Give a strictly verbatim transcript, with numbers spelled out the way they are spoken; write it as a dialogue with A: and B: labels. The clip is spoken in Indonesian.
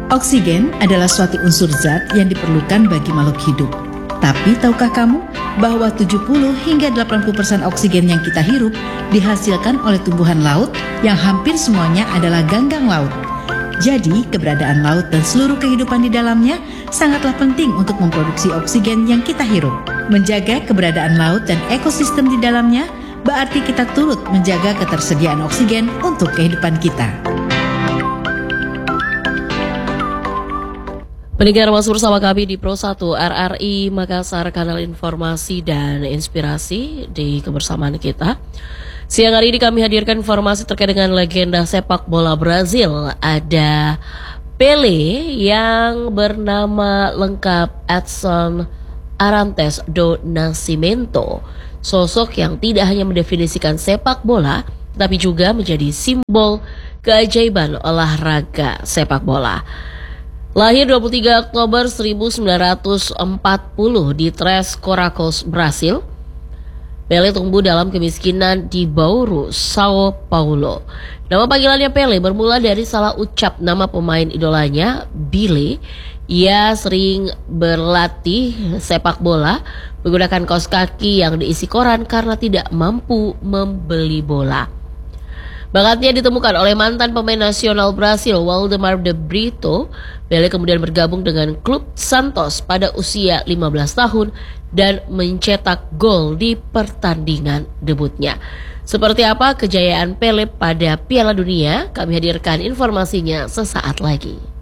A: Oksigen adalah suatu unsur zat yang diperlukan bagi makhluk hidup. Tapi tahukah kamu bahwa tujuh puluh hingga delapan puluh persen oksigen yang kita hirup dihasilkan oleh tumbuhan laut yang hampir semuanya adalah ganggang laut. Jadi, keberadaan laut dan seluruh kehidupan di dalamnya sangatlah penting untuk memproduksi oksigen yang kita hirup. Menjaga keberadaan laut dan ekosistem di dalamnya berarti kita turut menjaga ketersediaan oksigen untuk kehidupan kita.
B: Pendengar, masih bersama kami di Pro satu R R I Makassar, kanal informasi dan inspirasi di kebersamaan kita. Siang hari ini kami hadirkan informasi terkait dengan legenda sepak bola Brazil. Ada Pelé yang bernama lengkap Edson Arantes do Nascimento. Sosok yang tidak hanya mendefinisikan sepak bola, tapi juga menjadi simbol keajaiban olahraga sepak bola. Lahir dua puluh tiga Oktober seribu sembilan ratus empat puluh di Três Coracoes, Brasil. Pelé tumbuh dalam kemiskinan di Bauru, Sao Paulo. Nama panggilannya Pelé bermula dari salah ucap nama pemain idolanya, Bile. Ia sering berlatih sepak bola menggunakan kaos kaki yang diisi koran karena tidak mampu membeli bola. Bakatnya ditemukan oleh mantan pemain nasional Brasil, Waldemar de Brito. Pelé kemudian bergabung dengan klub Santos pada usia lima belas tahun dan mencetak gol di pertandingan debutnya. Seperti apa kejayaan Pelé pada Piala Dunia? Kami hadirkan informasinya sesaat lagi.